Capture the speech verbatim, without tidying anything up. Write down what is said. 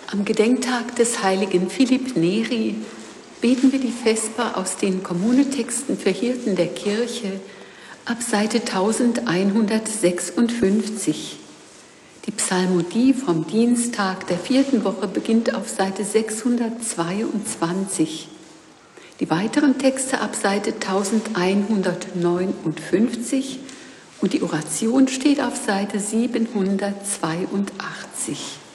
Am Gedenktag des heiligen Philipp Neri beten wir die Vesper aus den Kommunetexten für Hirten der Kirche ab Seite elfhundertsechsundfünfzig. Die Psalmodie vom Dienstag der vierten Woche beginnt auf Seite sechshundertzweiundzwanzig. Die weiteren Texte ab Seite elfhundertneunundfünfzig und die Oration steht auf Seite siebenhundertzweiundachtzig.